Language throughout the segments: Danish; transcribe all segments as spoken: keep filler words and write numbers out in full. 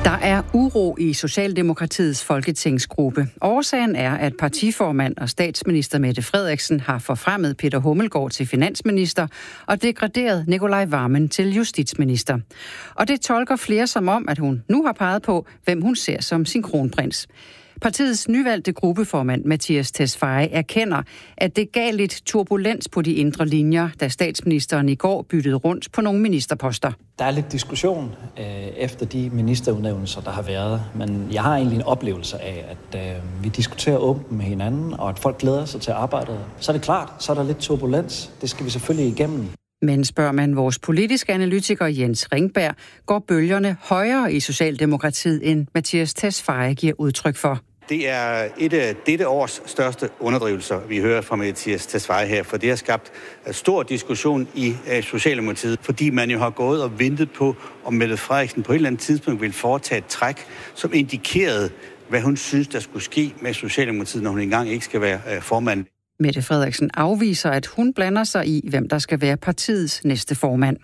Der er uro i Socialdemokratiets folketingsgruppe. Årsagen er, at partiformand og statsminister Mette Frederiksen har forfremmet Peter Hummelgaard til finansminister og degraderet Nicolai Wammen til justitsminister. Og det tolker flere som om, at hun nu har peget på, hvem hun ser som sin kronprins. Partiets nyvalgte gruppeformand Mattias Tesfaye erkender, at det gav lidt turbulens på de indre linjer, da statsministeren i går byttede rundt på nogle ministerposter. Der er lidt diskussion øh, efter de ministerudnævnelser, der har været, men jeg har egentlig en oplevelse af, at øh, vi diskuterer åbent med hinanden, og at folk glæder sig til arbejdet. Så er det klart, så er der lidt turbulens. Det skal vi selvfølgelig igennem. Men spørger man vores politiske analytiker Jens Ringberg, går bølgerne højere i Socialdemokratiet, end Mattias Tesfaye giver udtryk for. Det er et af dette års største underdrivelser, vi hører fra Mattias Tesfaye her, for det har skabt stor diskussion i Socialdemokratiet, fordi man jo har gået og ventet på, om Mette Frederiksen på et eller andet tidspunkt ville foretage et træk, som indikerede, hvad hun synes, der skulle ske med Socialdemokratiet, når hun engang ikke skal være formand. Mette Frederiksen afviser, at hun blander sig i, hvem der skal være partiets næste formand.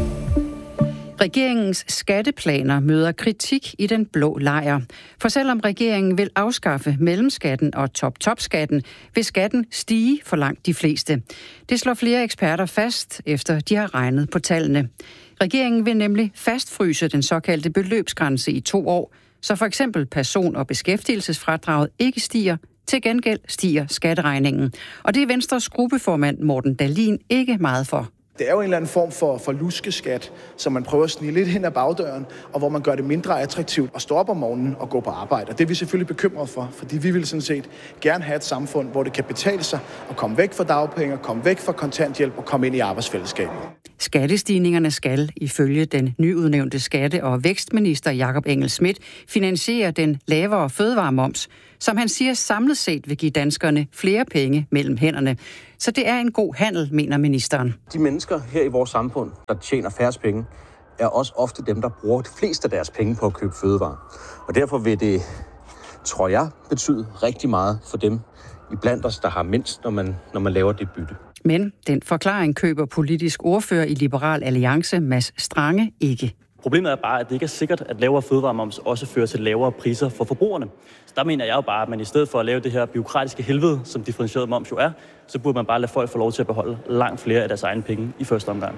Regeringens skatteplaner møder kritik i den blå lejr. For selvom regeringen vil afskaffe mellemskatten og top-top-skatten, vil skatten stige for langt de fleste. Det slår flere eksperter fast, efter de har regnet på tallene. Regeringen vil nemlig fastfryse den såkaldte beløbsgrænse i to år, så for eksempel person- og beskæftigelsesfradraget ikke stiger. Til gengæld stiger skatteregningen. Og det er Venstres gruppeformand Morten Dahlin ikke meget for. Det er jo en eller anden form for, for luskeskat, som man prøver at snige lidt hen ad bagdøren, og hvor man gør det mindre attraktivt at stå op om morgenen og gå på arbejde. Og det er vi selvfølgelig bekymret for, fordi vi vil sådan set gerne have et samfund, hvor det kan betale sig at komme væk fra dagpenge, komme væk fra kontanthjælp og komme ind i arbejdsfællesskabet. Skattestigningerne skal, ifølge den nyudnævnte skatte- og vækstminister Jakob Engel-Schmidt, finansiere den lavere fødevaremoms, som han siger samlet set vil give danskerne flere penge mellem hænderne. Så det er en god handel, mener ministeren. De mennesker her i vores samfund, der tjener færrest penge, er også ofte dem, der bruger de fleste af deres penge på at købe fødevarer. Og derfor vil det, tror jeg, betyde rigtig meget for dem iblandt os, der har mindst, når man, når man laver det bytte. Men den forklaring køber politisk ordfører i Liberal Alliance, Mads Strange, ikke. Problemet er bare, at det ikke er sikkert, at lavere fødevaremoms også fører til lavere priser for forbrugerne. Så der mener jeg jo bare, at man i stedet for at lave det her bureaukratiske helvede, som differentieret moms jo er, så burde man bare lade folk få lov til at beholde langt flere af deres egne penge i første omgang.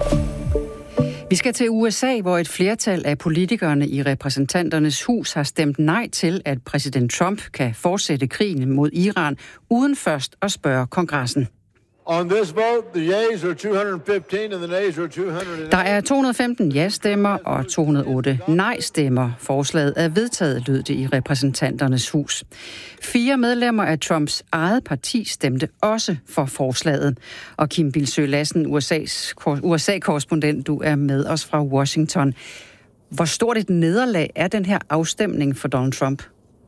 Vi skal til U S A, hvor et flertal af politikerne i repræsentanternes hus har stemt nej til, at præsident Trump kan fortsætte krigen mod Iran, uden først at spørge kongressen. On this vote, the yeas are two hundred fifteen and the nays are two hundred. Der er to hundrede og femten ja-stemmer og to hundrede og otte nej-stemmer. Forslaget er vedtaget, lød det i repræsentanternes hus. Fire medlemmer af Trumps eget parti stemte også for forslaget. Og Kim Bildsøe Lassen, U S A's, U S A-korrespondent, du er med os fra Washington. Hvor stort et nederlag er den her afstemning for Donald Trump?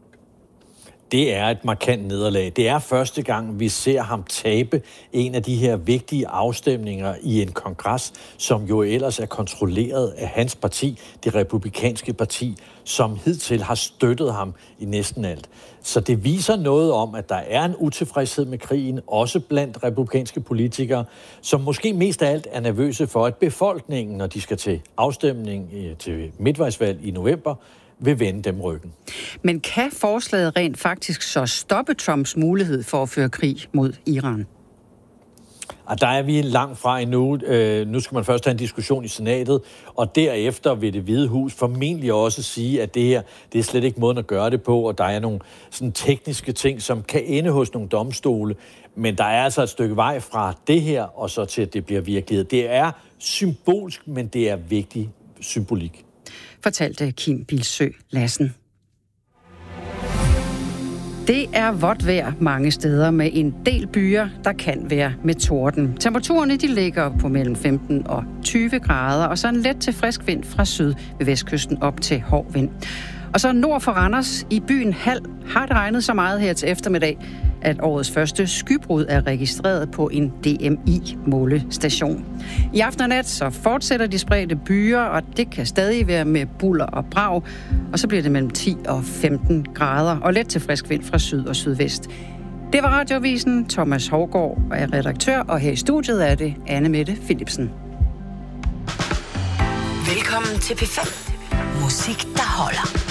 Det er et markant nederlag. Det er første gang, vi ser ham tabe en af de her vigtige afstemninger i en kongres, som jo ellers er kontrolleret af hans parti, det republikanske parti, som hidtil har støttet ham i næsten alt. Så det viser noget om, at der er en utilfredshed med krigen, også blandt republikanske politikere, som måske mest af alt er nervøse for, at befolkningen, når de skal til afstemning til midtvejsvalg i november, vil vende dem ryggen. Men kan forslaget rent faktisk så stoppe Trumps mulighed for at føre krig mod Iran? Og der er vi langt fra endnu. Øh, nu skal man først have en diskussion i senatet, og derefter vil Det Hvide Hus formentlig også sige, at det her, det er slet ikke måden at gøre det på, og der er nogle sådan tekniske ting, som kan ende hos nogle domstole. Men der er altså et stykke vej fra det her, og så til, at det bliver virkelighed. Det er symbolsk, men det er vigtig symbolik. Fortalte Kim Bildsøe Lassen. Det er vådt vejr mange steder med en del byer, der kan være med torden. Temperaturerne de ligger på mellem femten og tyve grader, og så en let til frisk vind fra syd ved vestkysten op til hård vind. Og så nord for Randers i byen Hald har det regnet så meget her til eftermiddag, at årets første skybrud er registreret på en D M I-målestation. I aften og nat så fortsætter de spredte byer, og det kan stadig være med buller og brag, og så bliver det mellem ti og femten grader, og let til frisk vind fra syd og sydvest. Det var Radioavisen. Thomas Hovgaard er redaktør, og her i studiet er det Anne Mette Philipsen. Velkommen til P fem. Musik, der holder.